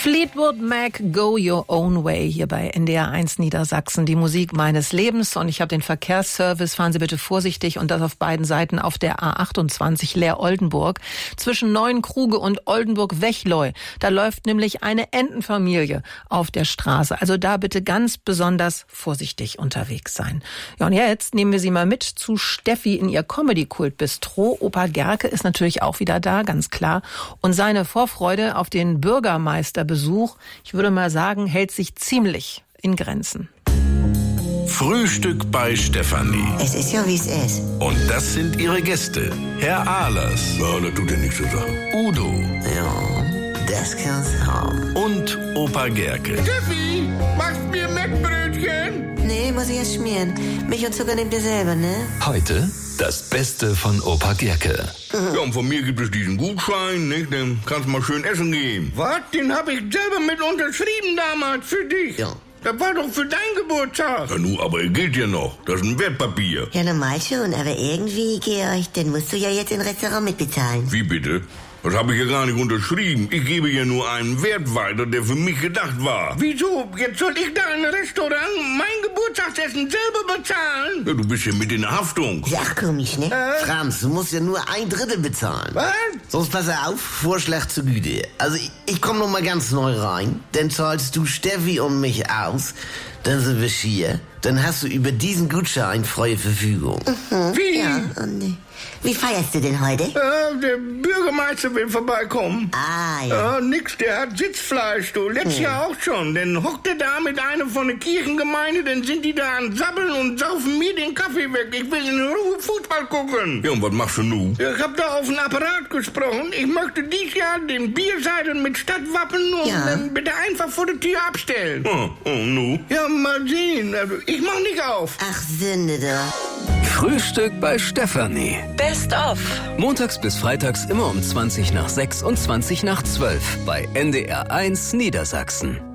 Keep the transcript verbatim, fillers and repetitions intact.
Fleetwood Mac, Go Your Own Way, hier bei N D R eins Niedersachsen, die Musik meines Lebens. Und ich habe den Verkehrsservice, fahren Sie bitte vorsichtig, und das auf beiden Seiten auf der A achtundzwanzig Leer-Oldenburg. Zwischen Neuenkruge und Oldenburg-Wechleu, da läuft nämlich eine Entenfamilie auf der Straße. Also da bitte ganz besonders vorsichtig unterwegs sein. Ja, und jetzt nehmen wir Sie mal mit zu Steffi in ihr Comedy-Kult-Bistro. Opa Gerke ist natürlich auch wieder da, ganz klar. Und seine Vorfreude auf den Bürgermeisterbesuch, ich würde mal sagen, hält sich ziemlich in Grenzen. Frühstück bei Stefanie. Es ist ja, wie es ist. Und das sind ihre Gäste. Herr Ahlers. Ja, das tut ja nichts zu sagen. Udo. Ja, das kann's haben. Und Opa Gerke. Steffi, machst mir Mettbrötchen? Nee, muss ich erst schmieren. Milch und Zucker nehmt ihr selber, ne? Heute das Beste von Opa Gerke. Ja, und von mir gibt es diesen Gutschein, nicht? Dann kannst du mal schön essen gehen. Was? Den habe ich selber mit unterschrieben damals für dich. Ja. Das war doch für deinen Geburtstag. Ja, nu, aber er gilt ja noch. Das ist ein Wertpapier. Ja, normal schon, aber irgendwie, Georg, dann musst du ja jetzt den Restaurant mitbezahlen. Wie bitte? Das habe ich ja gar nicht unterschrieben. Ich gebe ja nur einen Wert weiter, der für mich gedacht war. Wieso? Jetzt soll ich da ein Restaurant mein Geburtstagsessen selber bezahlen? Ja, du bist ja mit in der Haftung. Ist auch komisch, ne? Äh? Franz, du musst ja nur ein Drittel bezahlen. Was? Sonst pass auf, Vorschlag zur Güte. Also ich, ich komme noch mal ganz neu rein. Dann zahlst du Steffi und mich aus. Dann sind wir schier. Dann hast du über diesen Gutschein freie Verfügung. Mhm. Wie? Ja, und äh, wie feierst du denn heute? Äh, der Bürgermeister will vorbeikommen. Ah, ja. Ja, nix, der hat Sitzfleisch, du. Letztes Hm. Jahr auch schon. Dann hockt er da mit einem von der Kirchengemeinde, dann sind die da an Sabbeln und saufen mir den Kaffee weg. Ich will in Ruhe Fußball gucken. Ja, und was machst du nun? Ja, ich hab da auf den Apparat gesprochen. Ich möchte dies Jahr den Bierseidel mit Stadtwappen und Ja. dann bitte einfach vor der Tür abstellen. Oh, oh, nu? Ja, mal sehen. Also, ich mach nicht auf. Ach, Sünde doch. Frühstück bei Stefanie. Best of. Montags bis freitags immer um zwanzig nach sechs und zwanzig nach zwölf bei N D R eins Niedersachsen.